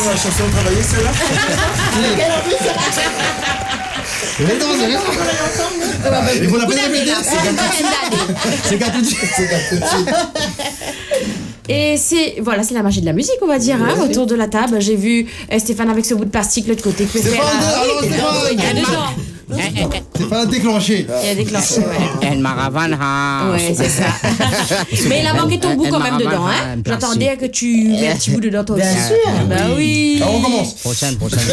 la chanson travailler, celle-là? Mais non, c'est rien. Il faut la péter. C'est gâteau de suite. Et c'est la magie de la musique, on va dire, hein, autour de la table. J'ai vu Stéphane avec ce bout de plastique de l'autre côté. Il a déclenché. Il a déclenché, ouais. El Maravana. Ouais, c'est ça. Mais il a manqué ton goût quand même dedans, hein. J'attendais que tu mets un petit bout dedans toi aussi. Bien sûr. Bah oui. Alors on commence. Prochaine.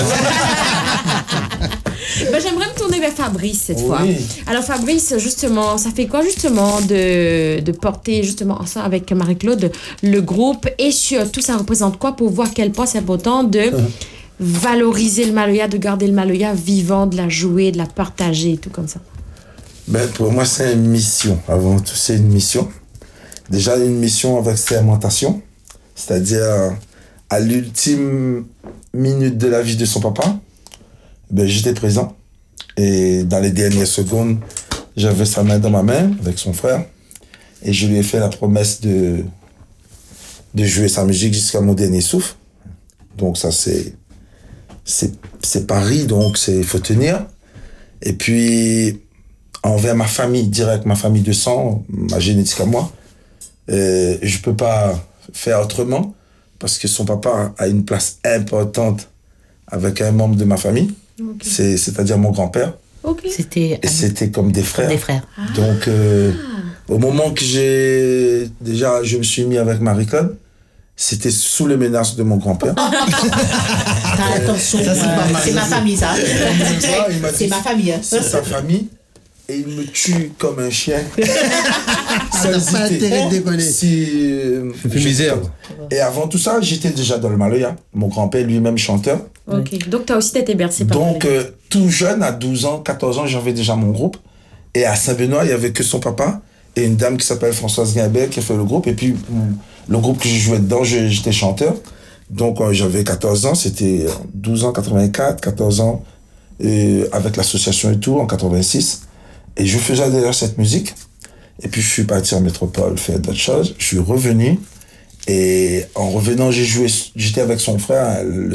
Bah, j'aimerais me tourner vers Fabrice cette fois. Alors Fabrice, justement, ça fait quoi justement de porter justement ensemble avec Marie-Claude le groupe et surtout ça représente quoi pour voir quel point c'est important de valoriser le Maloya, de garder le Maloya vivant, de la jouer, de la partager et tout comme ça? Ben, pour moi, c'est une mission. Avant tout, c'est une mission. Déjà, une mission avec sermentation, c'est-à-dire à l'ultime minute de la vie de son papa, ben, j'étais présent. Et dans les dernières secondes, j'avais sa main dans ma main avec son frère. Et je lui ai fait la promesse de jouer sa musique jusqu'à mon dernier souffle. Donc ça, c'est Paris, donc il faut tenir. Et puis, envers ma famille, direct, ma famille de sang, ma génétique à moi, je peux pas faire autrement parce que son papa a une place importante avec un membre de ma famille. Okay. C'est-à-dire mon grand-père. Okay. C'était comme des frères. Des frères. Donc, au moment que je me suis mis avec Marie-Claude, c'était sous les menaces de mon grand-père. Attention, c'est ma famille, ça. C'est ma famille. C'est sa famille. Et il me tue comme un chien. Ça n'a pas intérêt de déconner. Misère. Et avant tout ça, j'étais déjà dans le Maloya. Mon grand-père lui-même chanteur. Ok, donc toi aussi t'étais bercé par donc tout jeune, à 12 ans, 14 ans, j'avais déjà mon groupe. Et à Saint-Benoît, il n'y avait que son papa et une dame qui s'appelle Françoise Guimbert qui a fait le groupe. Et puis le groupe que je jouais dedans, j'étais chanteur. Donc j'avais 14 ans, c'était 12 ans, 84, 14 ans avec l'association et tout, en 86. Et je faisais d'ailleurs cette musique. Et puis je suis parti en métropole faire d'autres choses. Je suis revenu. Et en revenant, j'étais avec son frère, le